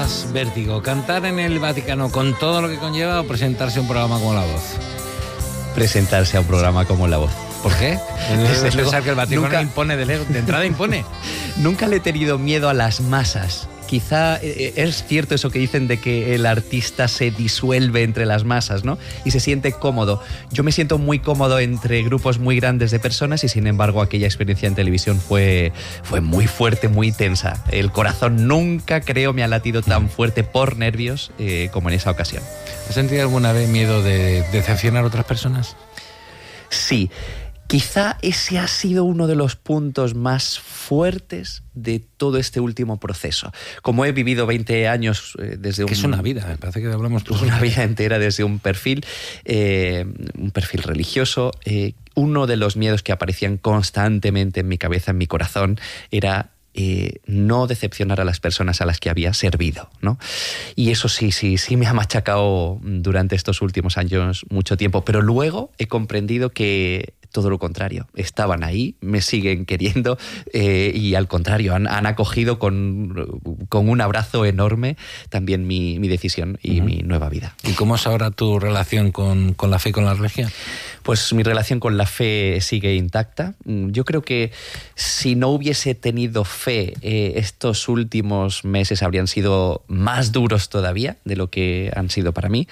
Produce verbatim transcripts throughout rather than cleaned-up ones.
más vértigo? ¿Cantar en el Vaticano con todo lo que conlleva o presentarse a un programa como La Voz? Presentarse a un programa como La Voz. ¿Por qué? Desde Es luego, pensar que el Vaticano nunca, impone de, de entrada impone. Nunca le he tenido miedo a las masas. Quizá eh, es cierto eso que dicen de que el artista se disuelve entre las masas, ¿no? Y se siente cómodo. Yo me siento muy cómodo entre grupos muy grandes de personas y, sin embargo, aquella experiencia en televisión fue, fue muy fuerte, muy tensa. El corazón nunca, creo, me ha latido tan fuerte por nervios eh, como en esa ocasión. ¿Has sentido alguna vez miedo de decepcionar a otras personas? Sí. Quizá ese ha sido uno de los puntos más fuertes de todo este último proceso. Como he vivido veinte años eh, desde un... Que es una vida, me parece que hablamos tú. Una vida entera desde un perfil, eh, un perfil religioso. Eh, uno de los miedos que aparecían constantemente en mi cabeza, en mi corazón, era... Eh, no decepcionar a las personas a las que había servido, ¿no? Y eso sí, sí, sí me ha machacado durante estos últimos años mucho tiempo, pero luego he comprendido que todo lo contrario, estaban ahí, me siguen queriendo eh, y al contrario, han, han acogido con, con un abrazo enorme también mi, mi decisión y uh-huh. mi nueva vida. ¿Y cómo es ahora tu relación con, con la fe y con la religión? Pues mi relación con la fe sigue intacta. Yo creo que si no hubiese tenido fe, eh, estos últimos meses habrían sido más duros todavía de lo que han sido para mí.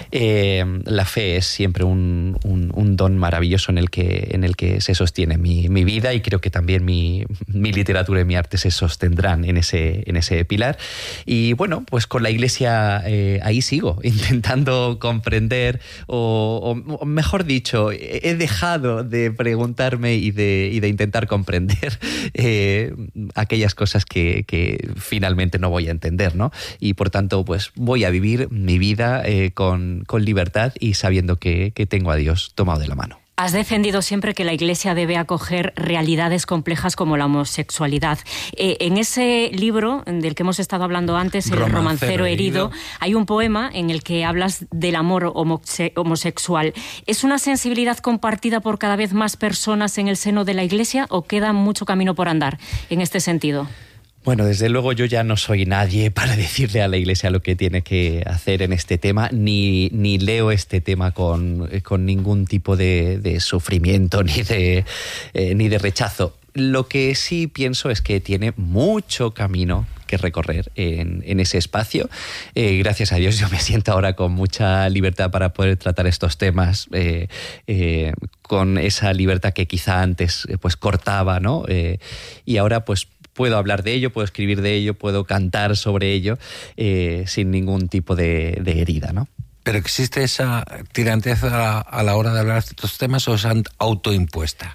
Eh, la fe es siempre un, un, un don maravilloso en el que, en el que se sostiene mi, mi vida, y creo que también mi, mi literatura y mi arte se sostendrán en ese, en ese pilar. Y bueno, pues con la Iglesia eh, ahí sigo, intentando comprender, o, o mejor dicho, he dejado de preguntarme y de, y de intentar comprender eh, aquellas cosas que, que finalmente no voy a entender, ¿no? Y por tanto, pues voy a vivir mi vida eh, con, con libertad y sabiendo que, que tengo a Dios tomado de la mano. Has defendido siempre que la Iglesia debe acoger realidades complejas como la homosexualidad. Eh, en ese libro del que hemos estado hablando antes, El romancero, romancero herido, herido, hay un poema en el que hablas del amor homose- homosexual. ¿Es una sensibilidad compartida por cada vez más personas en el seno de la Iglesia o queda mucho camino por andar en este sentido? Bueno, desde luego yo ya no soy nadie para decirle a la Iglesia lo que tiene que hacer en este tema, ni, ni leo este tema con, con ningún tipo de, de sufrimiento ni de, eh, ni de rechazo. Lo que sí pienso es que tiene mucho camino que recorrer en, en ese espacio. Eh, gracias a Dios yo me siento ahora con mucha libertad para poder tratar estos temas, eh, eh, con esa libertad que quizá antes eh, pues cortaba, ¿no? Eh, y ahora pues puedo hablar de ello, puedo escribir de ello, puedo cantar sobre ello eh, sin ningún tipo de, de herida, ¿no? ¿Pero existe esa tirantez a, a la hora de hablar de estos temas o es autoimpuesta?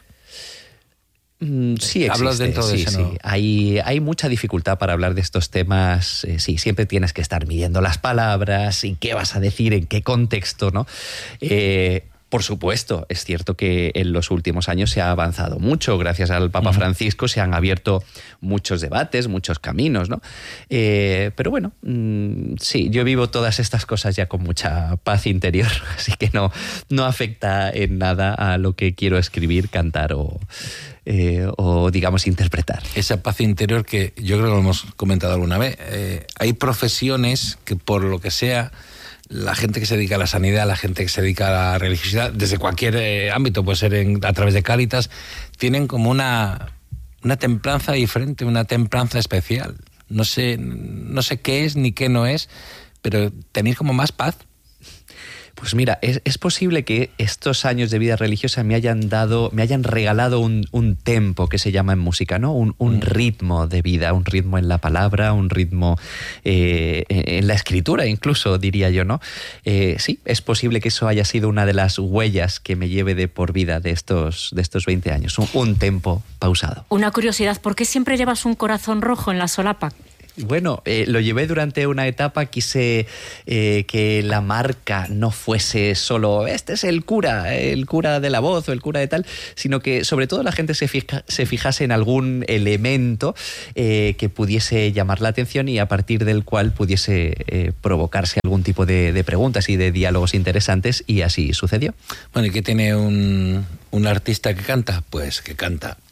Mm, sí existe. Hablas dentro de sí, ese, sí. ¿no? Hay, hay mucha dificultad para hablar de estos temas. Eh, sí, siempre tienes que estar midiendo las palabras y qué vas a decir, en qué contexto, ¿no? Eh, Por supuesto, es cierto que en los últimos años se ha avanzado mucho. Gracias al Papa Francisco se han abierto muchos debates, muchos caminos, ¿no? Eh, pero bueno, mmm, sí, yo vivo todas estas cosas ya con mucha paz interior, así que no, no afecta en nada a lo que quiero escribir, cantar o, eh, o digamos, interpretar. Esa paz interior que yo creo que lo hemos comentado alguna vez. Eh, hay profesiones que por lo que sea... La gente que se dedica a la sanidad, la gente que se dedica a la religiosidad, desde cualquier eh, ámbito, puede ser en, a través de Cáritas, tienen como una, una templanza diferente, una templanza especial. No sé, no sé qué es ni qué no es, pero tenéis como más paz. Pues mira, es, es posible que estos años de vida religiosa me hayan dado, me hayan regalado un, un tempo que se llama en música, ¿no? Un, un ritmo de vida, un ritmo en la palabra, un ritmo eh, en la escritura, incluso, diría yo, ¿no? Eh, sí, es posible que eso haya sido una de las huellas que me lleve de por vida de estos, de estos veinte años, un, un tempo pausado. Una curiosidad, ¿por qué siempre llevas un corazón rojo en la solapa? Bueno, eh, lo llevé durante una etapa, quise eh, que la marca no fuese solo este es el cura, el cura de La Voz o el cura de tal, sino que sobre todo la gente se, fija, se fijase en algún elemento eh, que pudiese llamar la atención y a partir del cual pudiese eh, provocarse algún tipo de, de preguntas y de diálogos interesantes, y así sucedió. Bueno, ¿y qué tiene un, un artista que canta? Pues que canta